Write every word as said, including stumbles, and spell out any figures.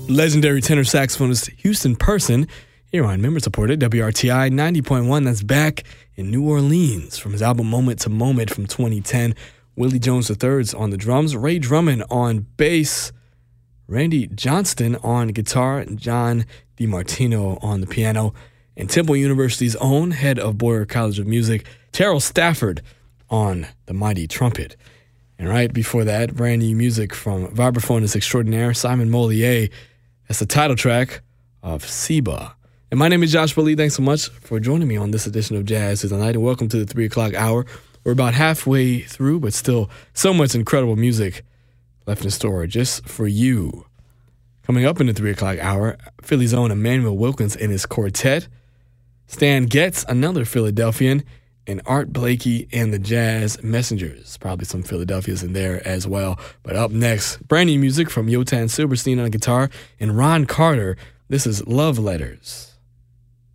Legendary tenor saxophonist Houston Person here on member-supported W R T I ninety point one. That's back in New Orleans from his album Moment to Moment from twenty ten. Willie Jones the third's on the drums, Ray Drummond on bass, Randy Johnston on guitar, and John DiMartino on the piano, and Temple University's own head of Boyer College of Music, Terrell Stafford, on the mighty trumpet. And right before that, brand new music from vibraphonist extraordinaire Simon Molier. That's the title track of Seba. And my name is Josh Lee. Thanks so much for joining me on this edition of Jazz is the Night, and welcome to the three o'clock hour. We're about halfway through, but still so much incredible music left in store just for you. Coming up in the three o'clock hour, Philly's own Emmanuel Wilkins and his quartet, Stan Getz, another Philadelphian, and Art Blakey and the Jazz Messengers. Probably some Philadelphians in there as well. But up next, brand new music from Yotan Silverstein on guitar and Ron Carter. This is Love Letters.